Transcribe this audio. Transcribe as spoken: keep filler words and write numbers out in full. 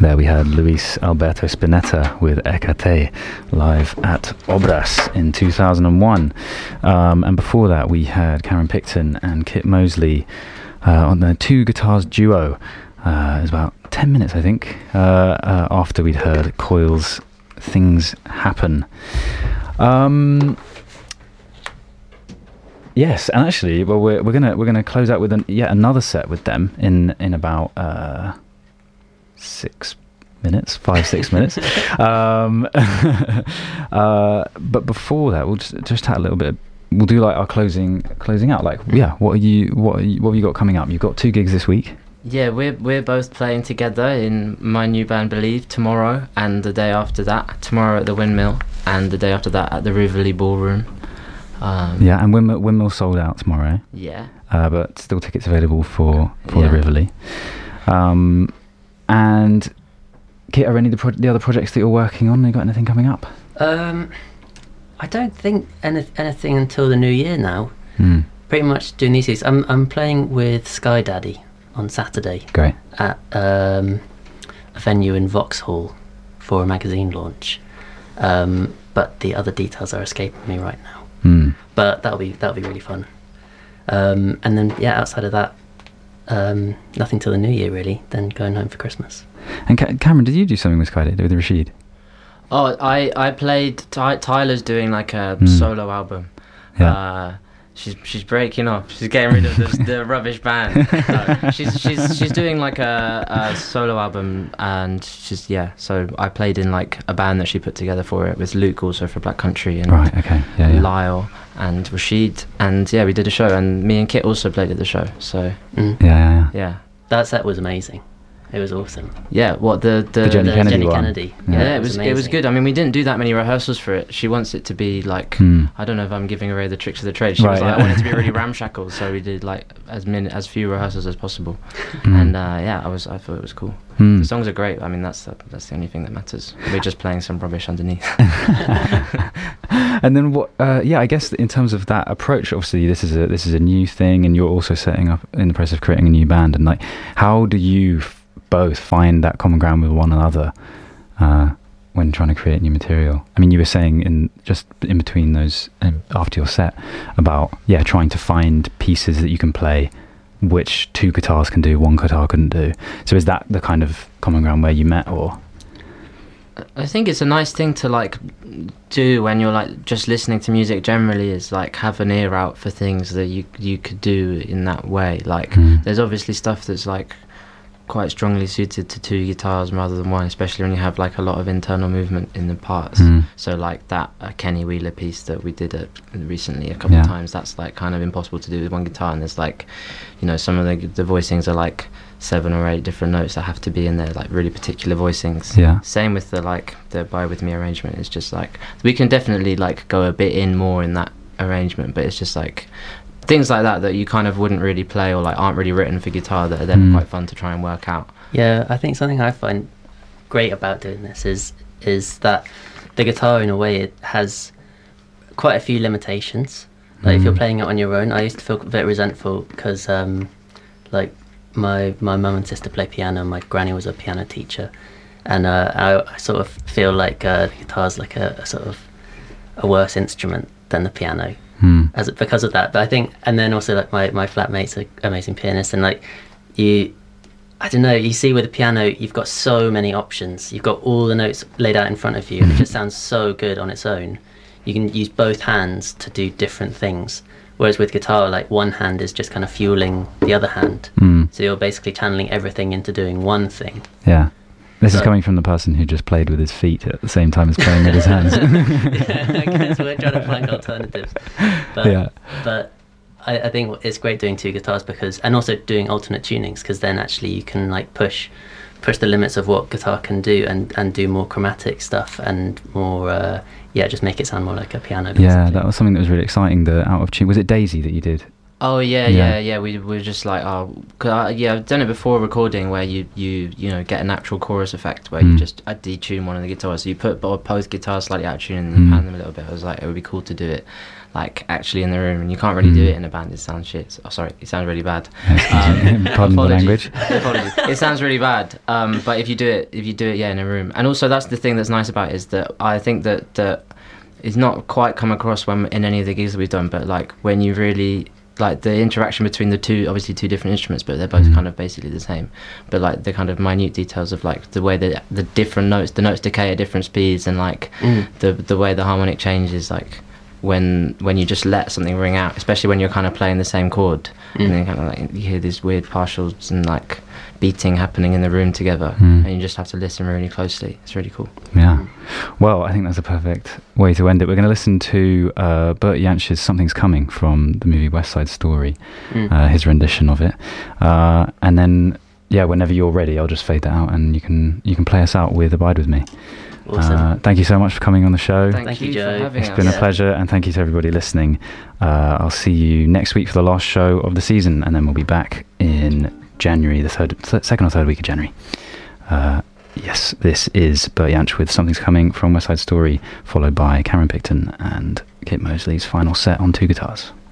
There we had Luis Alberto Spinetta with Ecate live at Obras in two thousand one. Um, and before that, we had Karen Picton and Kit Mosley uh, on the two guitars duo. Uh, it was about ten minutes, I think, uh, uh, after we'd heard Coil's Things Happen. Um, yes, and actually, well, we're we're gonna we're gonna close out with an, yet another set with them in in about uh, six minutes, five six minutes. Um, uh, but before that, we'll just just chat a little bit. We'll do like our closing closing out. Like, yeah, what are you what are you, what have you got coming up? You've got two gigs this week. Yeah, we're we're both playing together in my new band Believe tomorrow and the day after that. Tomorrow at the Windmill and the day after that at the Rivoli Ballroom. Um, yeah, and Windmill, Windmill sold out tomorrow. Yeah. Uh, but still tickets available for, for yeah. the Rivoli. Um, and Kit, are any of the, pro- the other projects that you're working on? Have you got anything coming up? Um, I don't think any- anything until the new year now. Mm. Pretty much doing these things. I'm I'm playing with Sky Daddy on Saturday. Great. At um, a venue in Vauxhall for a magazine launch. Um, but the other details are escaping me right now. Mm. But that'll be that'll be really fun. Um, and then yeah, outside of that, um, nothing till the new year really. Then going home for Christmas. And Ca- Cameron, did you do something with Sky Daddy, with Rashid? Oh, I I played. Ty- Tyler's doing like a Mm. solo album. Yeah. Uh, She's she's breaking off. She's getting rid of the, the rubbish band. No, she's she's she's doing like a, a solo album, and she's yeah. So I played in like a band that she put together for it with Luke, also for Black Country, and right, okay, yeah, yeah. Lyle and Rashid, and yeah, we did a show, and me and Kit also played at the show. So Mm. yeah, yeah, yeah. yeah, that set was amazing. It was awesome. Yeah, what the the, The Jenny the Kennedy Jenny one. Kennedy. Yeah. yeah, it was it was amazing. good. I mean, we didn't do that many rehearsals for it. She wants it to be like Mm. I don't know if I'm giving away the tricks of the trade. She Right, was like, yeah. I want it to be really ramshackle, so we did like as min as few rehearsals as possible. Mm. And uh, yeah, I was I thought it was cool. Mm. The songs are great. I mean, that's the, that's the only thing that matters. We're just playing some rubbish underneath. And then what? Uh, yeah, I guess in terms of that approach, obviously this is a this is a new thing, and you're also setting up in the process of creating a new band. And like, how do you f- both find that common ground with one another uh, when trying to create new material? I mean, you were saying in just in between those um, after your set about yeah, trying to find pieces that you can play, which two guitars can do, one guitar couldn't do. So is that the kind of common ground where you met, or? I think it's a nice thing to like do when you're like just listening to music generally, is like have an ear out for things that you you could do in that way. Like Mm. there's obviously stuff that's like quite strongly suited to two guitars rather than one, especially when you have like a lot of internal movement in the parts. Mm. So like that uh, Kenny Wheeler piece that we did uh, recently a couple Yeah. of times, that's like kind of impossible to do with one guitar, and there's like, you know, some of the the voicings are like seven or eight different notes that have to be in there, like really particular voicings. Yeah. Same with the like the Buy With Me arrangement. It's just like we can definitely like go a bit in more in that arrangement, but it's just like things like that that you kind of wouldn't really play or like aren't really written for guitar that are then Mm. quite fun to try and work out. Yeah, I think something I find great about doing this is is that the guitar, in a way, it has quite a few limitations. Like Mm. if you're playing it on your own, I used to feel a bit resentful because, um, like, my my mum and sister play piano. My granny was a piano teacher, and uh, I, I sort of feel like uh, the guitar's like a, a sort of a worse instrument than the piano. Mm. As because of that. But I think, and then also like my my flatmate's an amazing pianist, and like you, I don't know, you see with the piano you've got so many options. You've got all the notes laid out in front of you, and it just sounds so good on its own. You can use both hands to do different things. Whereas with guitar, like one hand is just kind of fueling the other hand, Mm. so you're basically channeling everything into doing one thing. Yeah. This So- is coming from the person who just played with his feet at the same time as playing with his hands. Yeah, I guess we're trying to find alternatives. But, Yeah. but I, I think it's great doing two guitars because, and also doing alternate tunings, because then actually you can like push push the limits of what guitar can do and, and do more chromatic stuff and more, uh, yeah, just make it sound more like a piano. Basically. Yeah, that was something that was really exciting. The out of tune, was it Daisy that you did? Oh yeah, Yeah. yeah, yeah. We we were just like, oh, cause I, yeah, I've done it before recording, where you you you know get a natural chorus effect where you Mm. just uh, detune one of the guitars. So you put bo- both guitars slightly out of tune and you Mm. pan them a little bit. I was like, it would be cool to do it like actually in the room, and you can't really Mm. do it in a band. It sounds shit. Oh, sorry, it sounds really bad. Pardon the apologies. language. Apologies. It sounds really bad. Um, but if you do it, if you do it, yeah, in a room, and also that's the thing that's nice about it, is that I think that that it's not quite come across when in any of the gigs that we've done, but like when you really like the interaction between the two, obviously two different instruments, but they're both Mm. kind of basically the same. But like the kind of minute details of like the way that the different notes, the notes decay at different speeds, and like Mm. the the way the harmonic changes, like when when you just let something ring out, especially when you're kind of playing the same chord, Mm. and then kind of like you hear these weird partials and like beating happening in the room together, Mm. and you just have to listen really closely. It's really cool. Yeah. Well, I think that's a perfect way to end it. We're going to listen to uh, Bert Jansch's Something's Coming from the movie West Side Story, Mm. uh, his rendition of it. Uh, and then, yeah, whenever you're ready, I'll just fade that out and you can you can play us out with Abide With Me. Awesome. Uh, thank you so much for coming on the show. Thank, Thank you, you, Joe. for having It's us. been a Yeah. pleasure, and thank you to everybody listening. Uh, I'll see you next week for the last show of the season, and then we'll be back in January, the third, th- second or third week of January. Uh, yes, this is Bert Jansch with Something's Coming from West Side Story, followed by Cameron Picton and Kit Mosley's final set on two guitars.